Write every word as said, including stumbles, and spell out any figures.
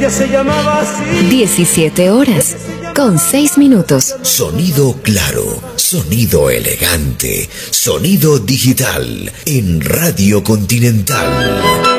Ya se llamaba así. diecisiete horas con seis minutos. Sonido claro, sonido elegante, sonido digital en Radio Continental.